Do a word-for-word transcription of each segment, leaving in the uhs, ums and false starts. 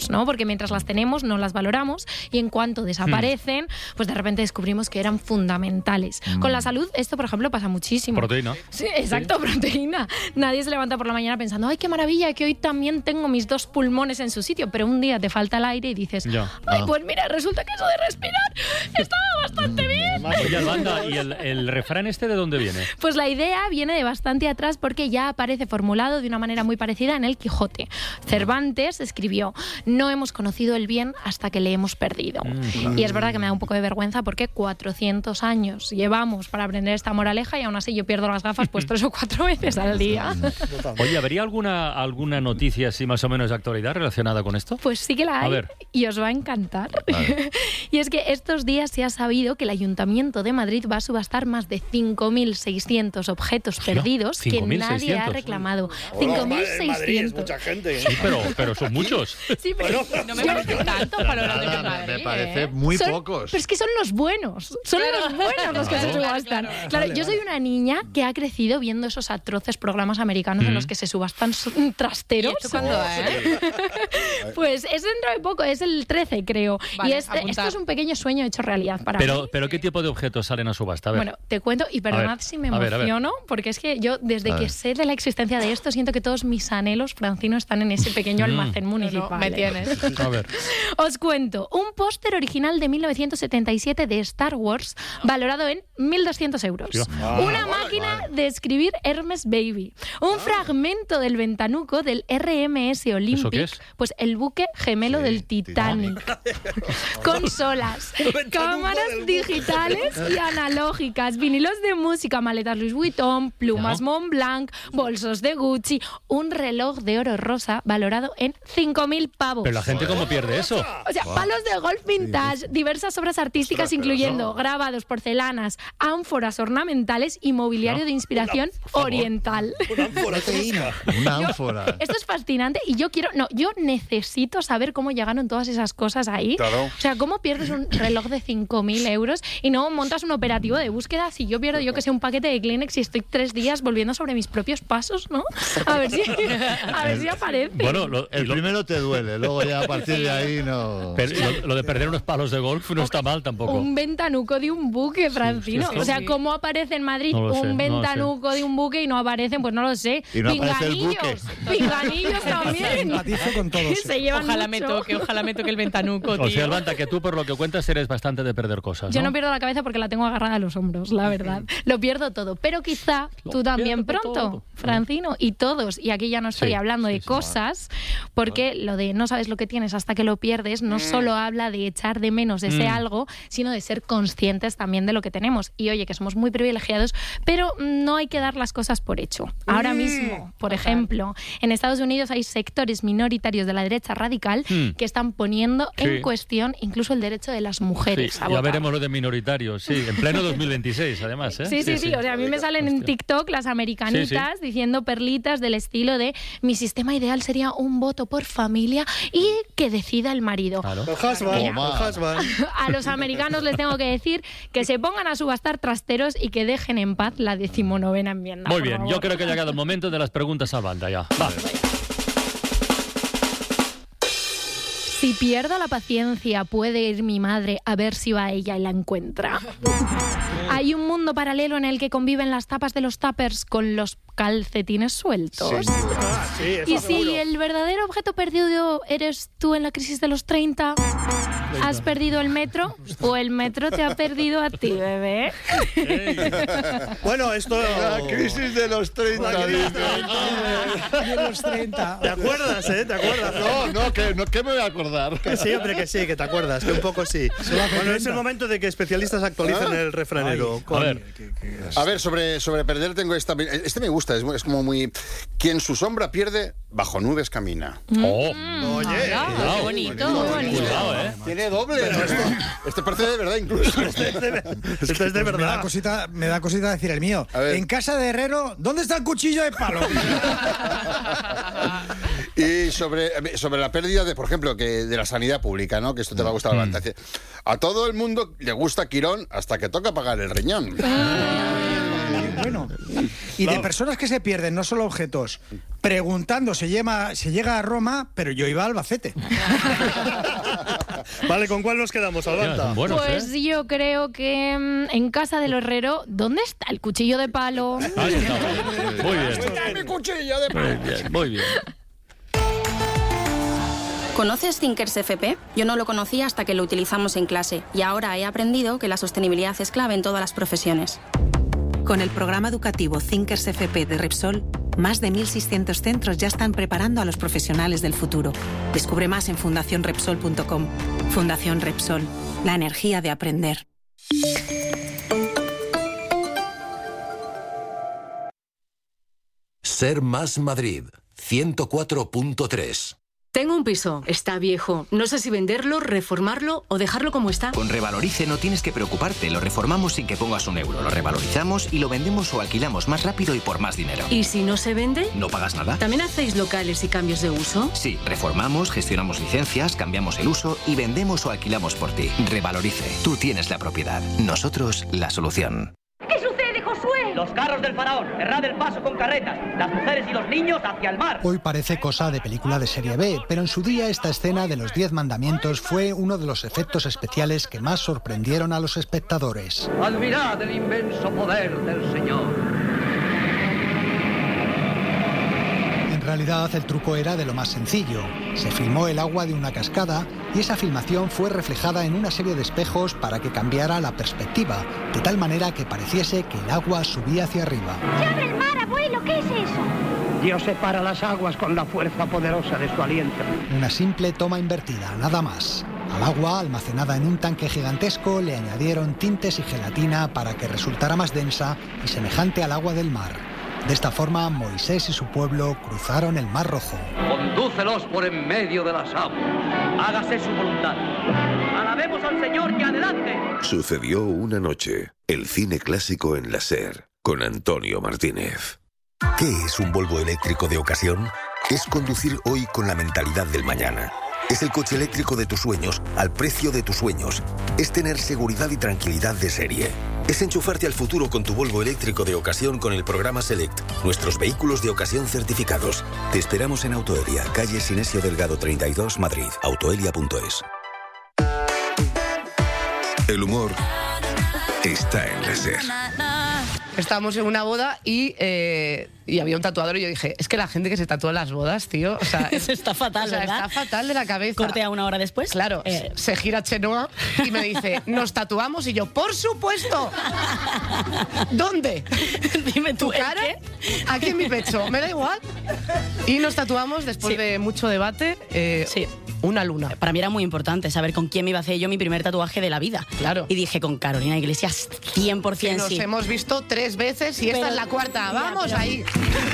tenemos, ¿no? Porque mientras las tenemos no las valoramos y en cuanto desaparecen, mm. pues de repente descubrimos que eran fundamentales. Mm. Con la salud esto, por ejemplo, pasa muchísimo. Proteína. Sí, exacto, sí. proteína. Nadie se levanta por la mañana pensando, ¡ay, qué maravilla, que hoy también tengo mis dos pulmones en su sitio! Pero un día te falta el aire y dices, ya. ¡ay, ah. pues mira, resulta que eso de respirar estaba bastante bien! Oye, Albanda, ¿y el, el refrán este de dónde viene? Pues la idea viene de bastante atrás porque ya aparece formulado de una manera muy parecida en el Quijote. Cervantes escribió, no hemos conocido el bien hasta que le hemos perdido. Mm. Y es verdad que me da un poco de vergüenza porque cuatrocientos años llevamos para aprender esta moraleja y aún así yo pierdo las gafas pues tres o cuatro veces al día. Oye, ¿habría alguna, alguna noticia así más o menos de actualidad relacionada con esto? Pues sí que la hay y os va a encantar. Vale. Y es que estos días se ha sabido que el Ayuntamiento de Madrid va a subastar más de cinco mil seiscientos objetos perdidos que nadie ha reclamado. cinco mil seiscientos. Mucha gente. Sí, pero, pero son muchos. Sí, pero bueno, no me parece tanto para los de Madrid. Me parece ¿eh? muy son, pocos. Pero es que son los buenos. Son claro. los buenos los que se subastan. Claro, claro, claro, yo soy una niña que ha crecido viendo esos atroces programas americanos mm. en los que se subastan trasteros. ¿Y esto cuándo, eh? Pues es dentro de poco, es el trece, creo. Vale, y este, esto es un pequeño sueño hecho realidad para pero, mí. Pero ¿qué tipo de objetos salen a subasta? A ver. Bueno, te cuento, y perdonad si me emociono, ver, ver. porque es que yo, desde a que ver. sé de la existencia de esto, siento que todos mis anhelos, Francino, están en ese pequeño almacén municipal. No, no, me tienes. A ver. Os cuento, un póster original de mil novecientos setenta y siete de Star Wars, valorado en mil doscientos euros. Ah, Una vale, máquina vale. de escribir Hermes Baby. Un ah. fragmento del ventanuco del R M S Olympic. ¿Eso qué es? Pues el buque gemelo sí, del Titanic. Titanic. Consolas, cámaras digitales y analógicas, vinilos de música, maletas Louis Vuitton, plumas no. Montblanc, bolsos de Gucci, un reloj de oro rosa valorado en cinco mil pavos. Pero la gente cómo pierde eso. O sea, palos de golf vintage, diversas obras artísticas incluyendo grabados, porcelanas, ánforas ornamentales y mobiliario no. de inspiración una, oriental. Una ánfora. Una ánfora. Yo, esto es fascinante y yo quiero, no, yo necesito saber cómo llegaron todas esas cosas ahí. Claro. O sea, cómo pierdes un reloj de cinco mil euros y no montas un operativo de búsqueda si yo pierdo, yo que sé, un paquete de Kleenex y estoy tres días volviendo sobre mis propios pasos, ¿no? A ver si, a ver si aparece. Bueno, lo, el lo, primero te duele, luego ya a partir de ahí no... Pero lo, lo de perder unos palos de golf no está mal tampoco. Un ventanuco de un buque, Francino. Sí, sí, o sea, ¿cómo aparece en Madrid no un sé, ventanuco no de un buque y no aparecen? Pues no lo sé. Y no Pinganillos. Pinganillos también. Con todos. Se llevan ojalá mucho. me toque, ojalá me toque el ventanuco, tío. O sea, Albanda, que tú por lo que cuentas eres bastante de perder cosas, ¿no? Yo no pierdo la cabeza porque la tengo agarrada a los hombros, la verdad. Lo pierdo todo. Pero quizá lo tú también pronto, todo. Francino, y todos. Y aquí ya no estoy sí, hablando sí, de sí, cosas, porque ah. lo de no sabes lo que tienes hasta que lo pierdes no mm. solo habla de echar de menos ese mm. algo, sino de ser conscientes también de lo que tenemos. Y oye, que somos muy privilegiados, pero no hay que dar las cosas por hecho. Ahora mm. mismo, por Ajá. ejemplo, en Estados Unidos hay sectores minoritarios de la derecha radical mm. que están poniendo sí. en cuestión incluso el derecho de las mujeres sí. a Ya votar. veremos lo de minoritarios, sí, en pleno dos mil veintiséis, además, ¿eh? Sí, sí, sí, sí. O sea, a mí me salen en TikTok las americanitas sí, sí. diciendo perlitas del estilo de mi sistema ideal sería un voto por familia y que decida el marido. Claro. El husband, el husband. A los americanos les tengo que decir que se pongan a subastar trasteros y que dejen en paz la decimonovena enmienda. Muy bien, favor. Yo creo que ha llegado el momento de las preguntas a Albanda ya. Va. Si pierdo la paciencia, puede ir mi madre a ver si va ella y la encuentra. Hay un mundo paralelo en el que conviven las tapas de los tuppers con los calcetines sueltos. Sí, ah, sí, y si seguro. El verdadero objeto perdido eres tú en la crisis de los treinta, ¿has perdido el metro o el metro te ha perdido a ti, bebé? Bueno, esto... La crisis de los treinta. La crisis de los treinta. ¿Te acuerdas, eh? ¿Te acuerdas? No, no, que, no, ¿qué me voy a acordar? Que sí, hombre, que sí, que te acuerdas, que un poco sí. Bueno, es el momento de que especialistas actualicen ¿Ah? el refranero. Ay, con... A ver, a ver sobre, sobre perder tengo esta... Este me gusta, es, es como muy... Quien su sombra pierde, bajo nubes camina. Oh. Mm, Oye, qué bonito. Muy bonito. Cuidado, ¿eh? Tiene doble. Esto, esto parece de verdad incluso. Este es de, este es de pues verdad. Me da, cosita, me da cosita decir el mío. En casa de herrero, ¿dónde está el cuchillo de palo? Y sobre, sobre la pérdida de, por ejemplo, que de la sanidad pública, ¿no? Que esto te va a gustar mm. bastante. A todo el mundo le gusta Quirón hasta que toca pagar el riñón. bueno. Y de personas que se pierden, no solo objetos, preguntando, se, lleva, se llega a Roma, pero yo iba a Albacete. Vale, ¿con cuál nos quedamos, Albanta? Buenos, Pues ¿eh? yo creo que mm, en casa del herrero, ¿dónde está el cuchillo de palo? Ahí está. Muy bien. Mi cuchillo de Muy bien, muy bien. ¿Conoces Thinkers F P? Yo no lo conocía hasta que lo utilizamos en clase y ahora he aprendido que la sostenibilidad es clave en todas las profesiones. Con el programa educativo Thinkers F P de Repsol, más de mil seiscientos centros ya están preparando a los profesionales del futuro. Descubre más en fundación repsol punto com. Fundación Repsol, la energía de aprender. Ser Más Madrid, ciento cuatro punto tres. Tengo un piso, está viejo. No sé si venderlo, reformarlo o dejarlo como está. Con Revalorice no tienes que preocuparte. Lo reformamos sin que pongas un euro. Lo revalorizamos y lo vendemos o alquilamos más rápido y por más dinero. ¿Y si no se vende? No pagas nada. ¿También hacéis locales y cambios de uso? Sí, reformamos, gestionamos licencias, cambiamos el uso y vendemos o alquilamos por ti. Revalorice. Tú tienes la propiedad. Nosotros la solución. ¿Qué sucede, Josué? Los carros del faraón, cerrad el paso con carretas, las mujeres y los niños hacia el mar. Hoy parece cosa de película de serie B, pero en su día esta escena de los Diez Mandamientos fue uno de los efectos especiales que más sorprendieron a los espectadores. Admirad el inmenso poder del Señor. En realidad el truco era de lo más sencillo. Se filmó el agua de una cascada y esa filmación fue reflejada en una serie de espejos para que cambiara la perspectiva, de tal manera que pareciese que el agua subía hacia arriba. ¡Se abre el mar, abuelo! ¿Qué es eso? Dios separa las aguas con la fuerza poderosa de su aliento. Una simple toma invertida, nada más. Al agua, almacenada en un tanque gigantesco, le añadieron tintes y gelatina para que resultara más densa y semejante al agua del mar. De esta forma, Moisés y su pueblo cruzaron el Mar Rojo. Condúcelos por en medio de las aguas. Hágase su voluntad. Alabemos al Señor y adelante. Sucedió una noche. El cine clásico en la SER, con Antonio Martínez. ¿Qué es un Volvo eléctrico de ocasión? Es conducir hoy con la mentalidad del mañana. Es el coche eléctrico de tus sueños, al precio de tus sueños. Es tener seguridad y tranquilidad de serie. Es enchufarte al futuro con tu Volvo eléctrico de ocasión con el programa Select. Nuestros vehículos de ocasión certificados. Te esperamos en Autoelia, calle Sinesio Delgado treinta y dos, Madrid. autoelia punto es. El humor está en la SER. Estábamos en una boda y, eh, y había un tatuador y yo dije, es que la gente que se tatúa en las bodas, tío, o sea... Eso está fatal, o sea, ¿verdad? Está fatal de la cabeza. Corte a una hora después. Claro, eh. se gira Chenoa y me dice, ¿nos tatuamos? Y yo, ¡por supuesto! ¿Dónde? Dime tú, ¿Tu cara? ¿qué? Aquí en mi pecho, me da igual. Y nos tatuamos después Sí. de mucho debate. Eh, Sí. Una luna. Para mí era muy importante saber con quién me iba a hacer yo mi primer tatuaje de la vida. Claro. Y dije, con Carolina Iglesias, cien por Que ciento nos sí. hemos visto tres veces y esta Pero- es la cuarta. Ya, ¡Vamos pero- ahí!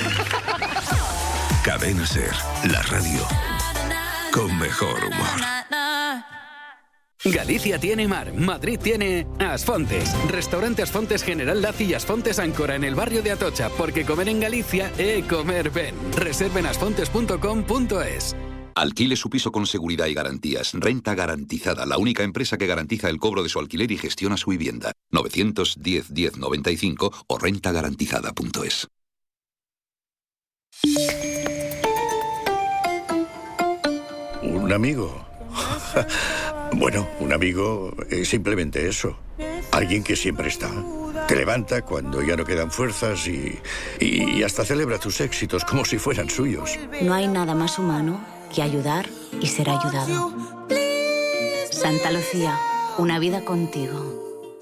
Cadena SER, la radio con mejor humor. Galicia tiene mar, Madrid tiene Asfontes. Restaurante Asfontes General Laci y Asfontes Áncora en el barrio de Atocha, porque comer en Galicia é comer ben. Reserven asfontes punto com punto es. Alquile su piso con seguridad y garantías. Renta Garantizada, la única empresa que garantiza el cobro de su alquiler y gestiona su vivienda. novecientos diez diez noventa y cinco o renta garantizada punto es. ¿Un amigo? Bueno, un amigo es simplemente eso. Alguien que siempre está. Te levanta cuando ya no quedan fuerzas y, y hasta celebra tus éxitos como si fueran suyos. No hay nada más humano que ayudar y ser ayudado. Santa Lucía, una vida contigo.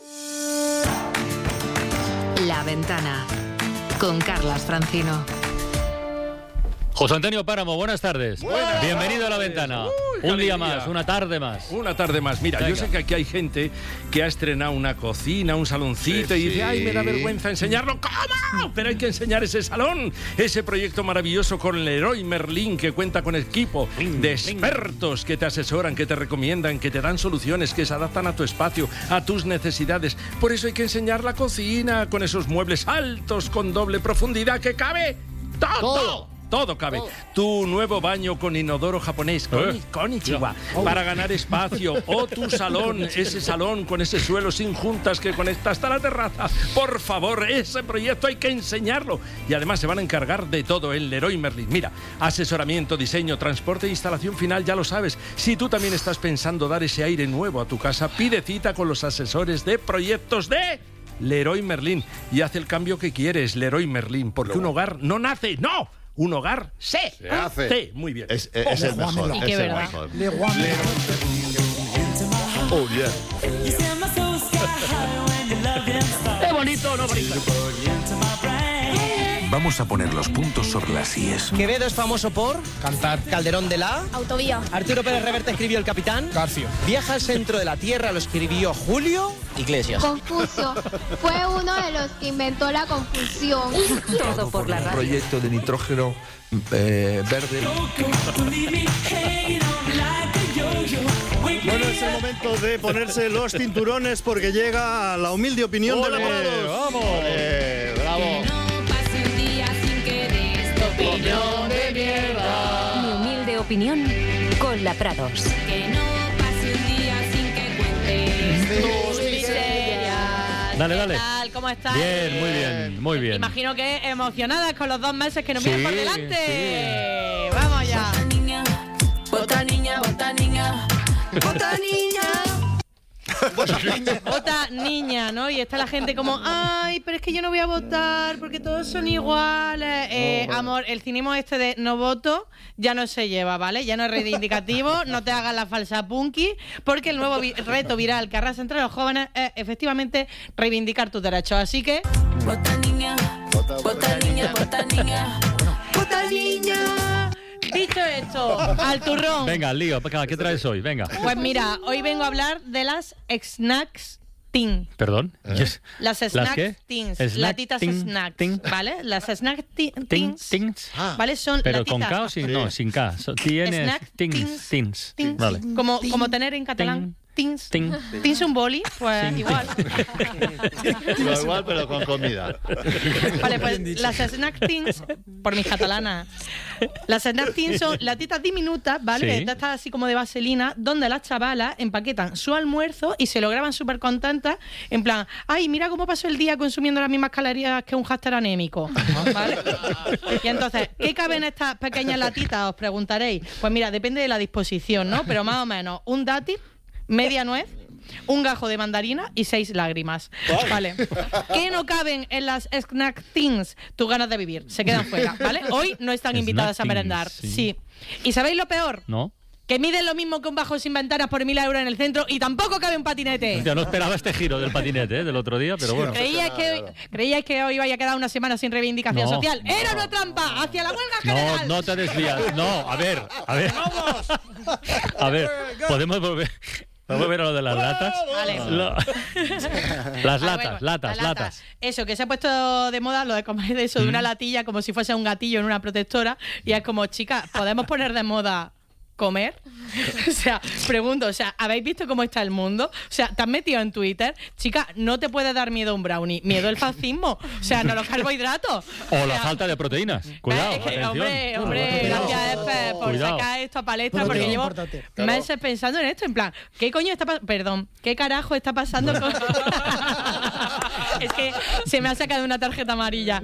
La Ventana, con Carlas Francino. José Antonio Páramo, buenas tardes. Buenas Bienvenido a La tardes. Ventana. Uy, Un qué día alegría. más, una tarde más. Una tarde más. Mira, Venga. yo sé que aquí hay gente que ha estrenado una cocina, un saloncito Sí, y dice, sí. ay, me da vergüenza enseñarlo. ¿Cómo? Pero hay que enseñar ese salón, ese proyecto maravilloso con Leroy Merlin, que cuenta con equipo de expertos que te asesoran, que te recomiendan, que te dan soluciones, que se adaptan a tu espacio, a tus necesidades. Por eso hay que enseñar la cocina con esos muebles altos, con doble profundidad, que cabe todo. Todo. todo cabe. Tu nuevo baño con inodoro japonés, con, Eh. konnichiwa, Oh. para ganar espacio. O tu salón, ese salón con ese suelo sin juntas que conecta hasta la terraza. Por favor, ese proyecto hay que enseñarlo. Y además se van a encargar de todo en Leroy Merlin. Mira, asesoramiento, diseño, transporte e instalación final, ya lo sabes. Si tú también estás pensando dar ese aire nuevo a tu casa, pide cita con los asesores de proyectos de Leroy Merlin y haz el cambio que quieres. Leroy Merlin, porque un hogar no nace, no, un hogar se, Se hace. Sí, muy bien. Es, es- es el mejor. Y Es qué el verdad. mejor. Leroy. Oh, yeah. ¡Qué bonito, no bonito! Vamos a poner los puntos sobre las íes. Quevedo es famoso por cantar. Calderón de la Autovía. Arturo Pérez Reverte escribió El Capitán. García. Viaja al centro de la Tierra lo escribió Julio Iglesias. Confucio. Fue uno de los que inventó la confusión. Todo por la radio. Proyecto de nitrógeno eh, verde. Bueno, es el momento de ponerse los cinturones porque llega la humilde opinión de la ¡Vamos! Eh, ¡Bravo! Opinión de mierda. Mi humilde opinión con la Prados. Que no pase un día sin que cuentes tus miserias. Dale, dale. ¿Qué tal? ¿Cómo estás? Bien, muy bien, muy bien. Imagino que emocionadas con los dos meses que nos Sí, vienen por delante. Vamos ya. Bota niña, bota niña. Bota niña. Vota niña, ¿no? Y está la gente como, ay, pero es que yo no voy a votar porque todos son iguales. Eh, bueno. Amor, el cinismo este de no voto ya no se lleva, ¿vale? Ya no es reivindicativo, no te hagas la falsa punky, porque el nuevo vi- reto viral que arrasa entre los jóvenes es efectivamente reivindicar tus derechos. Así que... Bota niña. Bota niña, bota niña. ¡Bota niña! Dicho esto, al turrón. Venga, lío, ¿qué traes hoy? Venga. Pues mira, hoy vengo a hablar de las snacks teen. ¿Perdón? Yes. Las ¿Las snacks qué? teens, Snack latitas teen, snacks, teen. ¿vale? Las snacks ti- Tin- teens, Tins. ¿vale? Son Pero latitas. con K o sin, no, sin K. So- Tienes Snack tins, tins. teens, Vale. como, como tener en catalán. Teens. Tin. Teens un boli, pues Tin. igual. Lo igual, pero con comida. Vale, pues las snack teens, por mis catalanas, las snack teens son latitas diminutas, ¿vale? Sí. De estas así como de vaselina, donde las chavalas empaquetan su almuerzo y se lo graban súper contentas, en plan, ay, mira cómo pasó el día consumiendo las mismas calorías que un hámster anémico, ¿vale? Y entonces, ¿qué cabe en estas pequeñas latitas? Os preguntaréis. Pues mira, depende de la disposición, ¿no? Pero más o menos, un dátil, media nuez, un gajo de mandarina y seis lágrimas. Vale. ¿Qué no caben en las snack teens? Tus ganas de vivir. Se quedan fuera, ¿vale? Hoy no están Snack invitadas a teens, merendar. sí. Sí. ¿Y sabéis lo peor? ¿No? Que miden lo mismo que un bajo sin ventanas por mil euros en el centro y tampoco cabe un patinete. Ya no esperaba este giro del patinete, ¿eh? Del otro día, pero bueno. ¿Creíais que, ¿Creíais que hoy vaya a quedar una semana sin reivindicación No. social? ¡Era una trampa! ¡Hacia la huelga No, general! no te desvías. No, a ver, a ver. A ver, podemos volver. ¿Podemos volver a lo de las latas? Vale. Lo- Las Ah, latas, bueno, latas, la lata. latas. Eso, que se ha puesto de moda lo de comer de eso, de una latilla como si fuese un gatillo en una protectora. Y es como, chicas, ¿podemos poner de moda comer? O sea, pregunto, o sea, ¿habéis visto cómo está el mundo? O sea, ¿te has metido en Twitter? Chica, no te puede dar miedo un brownie, miedo el fascismo. O sea, no los carbohidratos. O la falta de proteínas. Cuidado, Es que, atención. hombre, hombre, gracias Efe, por Cuidado. sacar esto a palestra, Bueno, porque tío, llevo importante. meses pensando en esto, en plan, ¿qué coño está pasando? Perdón, ¿qué carajo está pasando con...? Es que se me ha sacado una tarjeta amarilla.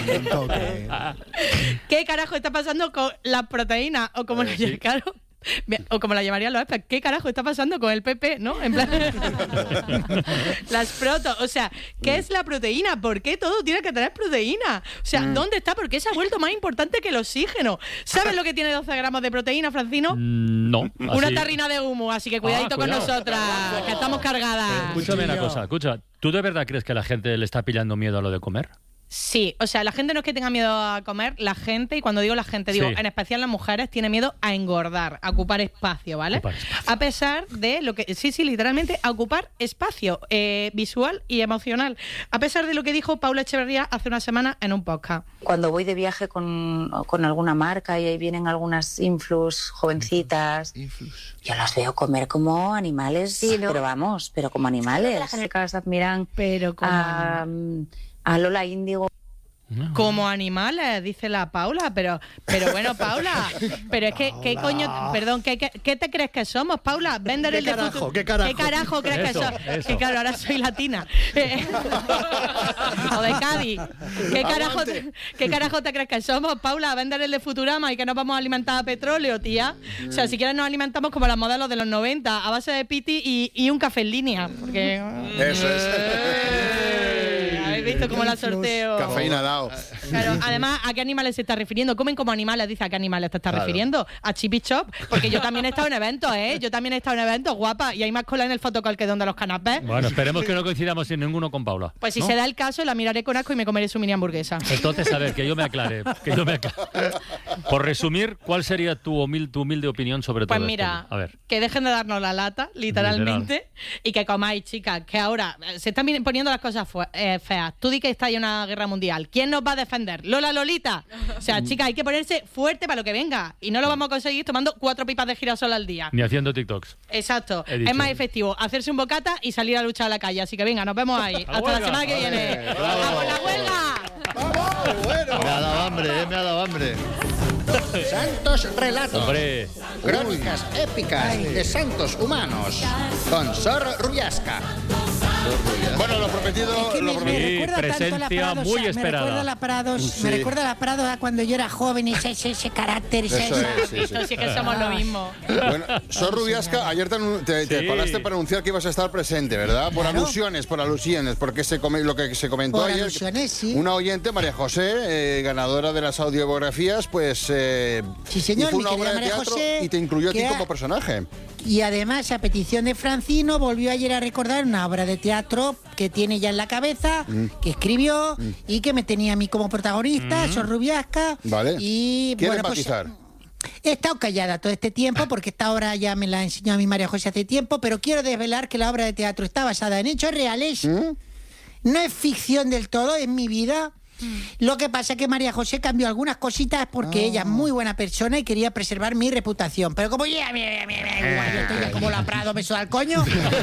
¿Qué carajo está pasando con la proteína? O como, la, claro, o como la llamarían los expertos, ¿qué carajo está pasando con el P P? ¿No? En plan... Las proto, o sea, ¿qué es la proteína? ¿Por qué todo tiene que tener proteína? O sea, ¿dónde está? ¿Por qué se ha vuelto más importante que el oxígeno? ¿Sabes lo que tiene doce gramos de proteína, Francino? Mm, No. Una así- tarrina de humo, así que cuidadito Ah, con cuidado. nosotras, que estamos cargadas. Escúchame una cosa, escucha. ¿Tú de verdad crees que la gente le está pillando miedo a lo de comer? Sí, o sea, la gente no es que tenga miedo a comer, la gente, y cuando digo la gente, digo, Sí. en especial las mujeres, tiene miedo a engordar, a ocupar espacio, ¿vale? A pesar de lo que, sí, sí, literalmente, a ocupar espacio eh, visual y emocional. A pesar de lo que dijo Paula Echeverría hace una semana en un podcast. Cuando voy de viaje con, con alguna marca y ahí vienen algunas influs jovencitas, yo las veo comer como animales, pero vamos, pero como animales. Las chicas admiran pero como a, a Lola Índigo. Como animales, dice la Paula, pero pero bueno, Paula, pero es que, ¿qué coño? Perdón, ¿qué, qué, qué te crees que somos, Paula? Vender ¿Qué el de carajo, futuro. qué carajo? ¿Qué carajo crees Eso, que somos? eso. Que claro, ahora soy latina. O de Cádiz. ¿Qué carajo, te, ¿Qué carajo te crees que somos, Paula? Vender el de Futurama y que nos vamos a alimentar a petróleo, tía. O sea, si quieres nos alimentamos como los modelos de los noventa, a base de piti y, y un café en línea. Porque... Eso es. ¿Habéis visto cómo la sorteo? Cafeína dao. Claro, además, ¿a qué animales se está refiriendo? ¿Comen como animales? Dice, ¿a qué animales te estás Claro. refiriendo? ¿A Chip y Chop? Porque yo también he estado en eventos, ¿eh? Yo también he estado en eventos, guapa, y hay más cola en el fotocall que donde los canapés. Bueno, esperemos que no coincidamos en ninguno con Paula. Pues si ¿no? se da el caso, la miraré con asco y me comeré su mini hamburguesa. Entonces, a ver, que yo me aclare. Que yo me aclare. Por resumir, ¿cuál sería tu, humil- tu humilde opinión sobre Pues todo mira, esto? A ver. que dejen de darnos la lata, literalmente, y que comáis, chicas, que ahora eh, se están poniendo las cosas fue- eh, feas. Tú di que está ahí una guerra mundial. ¿Quién nos va a defender? ¿Lola Lolita? O sea, chicas, hay que ponerse fuerte para lo que venga. Y no lo vamos a conseguir tomando cuatro pipas de girasol al día. Ni haciendo TikToks. Exacto. He dicho. Es más efectivo hacerse un bocata y salir a luchar a la calle. Así que venga, nos vemos ahí. Hasta la semana que viene. ¡Vamos, la huelga! Me ha dado hambre, eh, me ha dado hambre. Santos relatos. Hombre. Crónicas épicas de santos humanos. Con Sor Rubiasca. Bueno, lo prometido, Es que lo me, me prometido. recuerda tanto a la Prados, muy me esperada. recuerda a la Prados, Sí. me recuerda a la Prados a cuando yo era joven, ese, ese, ese carácter, ese, Eso es, sí, sí. Esto sí que somos lo mismo. Bueno, Sor Rubiasca, ayer te, anu- te, te Sí. paraste para anunciar que ibas a estar presente, ¿verdad? Por Claro. alusiones, por alusiones, porque se come- lo que se comentó Por ayer. alusiones, sí. Una oyente, María José, eh, ganadora de las audiografías, pues eh, Sí, señor, hizo mi una querida obra de María teatro José, y te incluyó a ti que ha- como personaje. Y además, a petición de Francino, volvió ayer a recordar una obra de teatro que tiene ya en la cabeza, Mm. que escribió y que me tenía a mí como protagonista, Sor Rubiasca. Vale. Y ¿Quieres bueno, pues matizar? he estado callada todo este tiempo porque esta obra ya me la enseñó a mi María José hace tiempo, pero quiero desvelar que la obra de teatro está basada en hechos reales. ¿Mm? No es ficción del todo, es mi vida. Lo que pasa es que María José cambió algunas cositas porque ella es muy buena persona y quería preservar mi reputación. Pero como ya, mira, mira, mira, igual, yo estoy ya como la Prado, me suda al coño.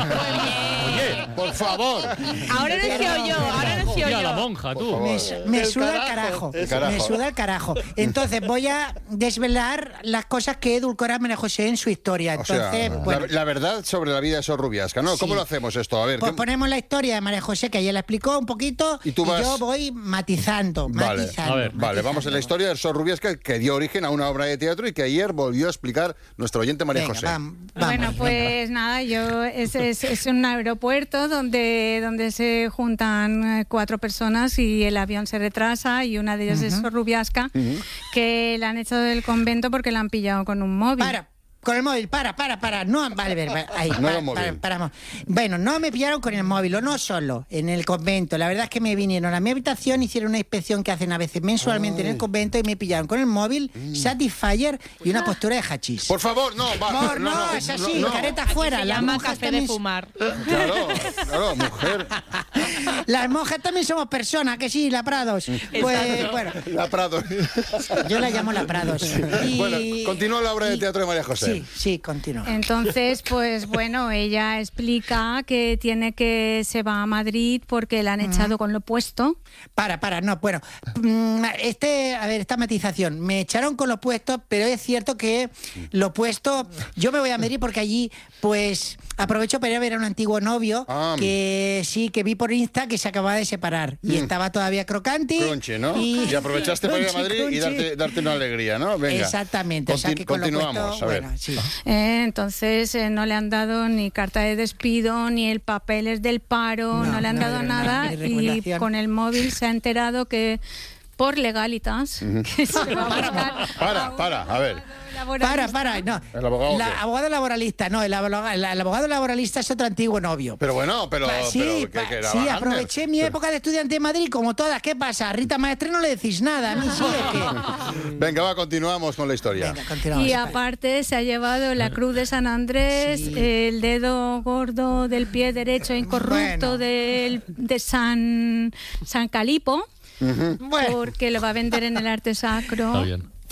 Oye, por favor. Ahora no he sido yo, ahora no he sido Ya la yo. monja, tú. Me, su- me El suda el carajo. carajo. El carajo. Me suda el carajo. Entonces voy a desvelar las cosas que edulcora María José en su historia. O sea, Entonces, bueno, la, la verdad sobre la vida de Sor Rubiasca, ¿no? Sí. ¿Cómo lo hacemos esto? A ver, pues ¿qué- ponemos la historia de María José, que ella la explicó un poquito, Y tú vas- yo voy matizando, Vale, matizando. a ver, Vale, matizando. vamos a la historia de Sor Rubiasca, que dio origen a una obra de teatro y que ayer volvió a explicar nuestro oyente María Venga, José. vam- vamos, Bueno, pues nada, yo es, es, es un aeropuerto donde, donde se juntan eh, cuatro personas y el avión se retrasa y una de ellas es Sor Rubiasca, que la han echado del convento porque la han pillado con un móvil. Para, con el móvil, para, para, para. No, vale, vale, vale, ahí, No para, era un móvil. para, paramos. Bueno, no me pillaron con el móvil, o no solo, en el convento. La verdad es que me vinieron a mi habitación, hicieron una inspección que hacen a veces mensualmente en el convento y me pillaron con el móvil, Satisfyer y una postura de hachís. Por favor, no, va, Por, no, no, no, es así, no, no. careta fuera. Se Las llama monjas café también- de fumar. Claro, claro, mujer. Las monjas también somos personas, que sí, la Prados. Pues, bueno, La Prado. yo la llamo la Prados. Y- Bueno, continúa la obra de teatro de María José. Sí, sí, continúa. Entonces, pues bueno, ella explica que tiene que se va a Madrid porque la han echado con lo puesto. Para, para, no, bueno, mm, este, a ver, esta matización, me echaron con lo puesto, pero es cierto que lo puesto, yo me voy a Madrid porque allí, pues, aprovecho para ir a ver a un antiguo novio Ah. que sí, que vi por Insta que se acababa de separar y estaba todavía crocante. Crunchy, ¿no? Y, Y, aprovechaste para ir a Crunchy, Madrid y crunchy. darte, darte una alegría, ¿no? Venga. Exactamente, o sea Conti- que con lo continuamos, puesto, a ver. bueno, sí. Eh, entonces eh, no le han dado ni carta de despido, ni el papeles del paro, no, No, le han no, dado no, nada ni y recomendación. con el móvil se ha enterado que por legalitas que se va a buscar Para, para, a ver. Para, para, no. ¿El abogado La, qué? abogado laboralista, no, el abogado, el, el abogado laboralista es otro antiguo novio. Pero bueno, pero, Pa- sí, pero pa- que, que era sí, Wagner. aproveché mi época de estudiante en Madrid como todas. ¿Qué pasa? A Rita Maestre no le decís nada. A mí sí es que... Venga, va, continuamos con la historia. Venga, continuamos. Y aparte se ha llevado la cruz de San Andrés, el dedo gordo del pie derecho incorrupto Bueno. del, de San, San Calipo, Bueno. porque lo va a vender en el arte Está sacro. bien.